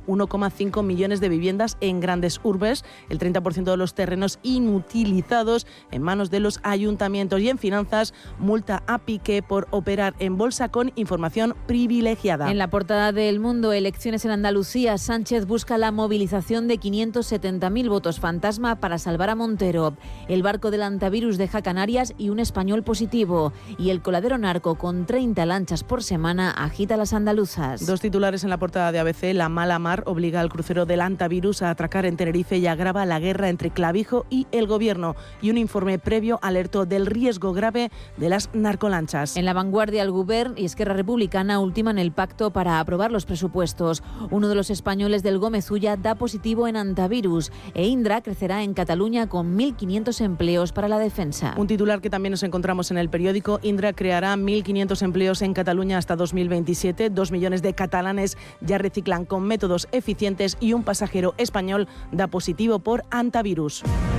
1,5 millones de viviendas en grandes urbes, el 30% de los terrenos inutilizados en manos de los ayuntamientos. Y en finanzas, multa a Piqué por operar en bolsa con información privilegiada. En la portada del Mundo, elecciones en Andalucía, Sánchez busca la movilización de 570.000 votos fantasma para salvar a Montero. El barco del antivirus deja Canarias y un español positivo. Y el coladero narco con 30 lanchas por semana agita a las andaluzas. Dos titulares en la portada de ABC. La mala mar obliga al crucero del antivirus a atracar en Tenerife y agrava la guerra entre Clavijo y el gobierno. Y un informe previo alertó del riesgo grave de las narcolanchas. En La Vanguardia, el Govern y Esquerra Republicana ultiman el pacto para aprobar los presupuestos. Uno de los españoles del Gómez Ulla da positivo en antivirus e Indra crecerá en Cataluña con 1.500 empleos para la defensa. Un titular que también nos encontramos en el periódico. Indra creará 1.500 empleos en Cataluña hasta 2027. 2 millones de catalanes ya reciclan con métodos eficientes y un pasajero español da positivo por antivirus.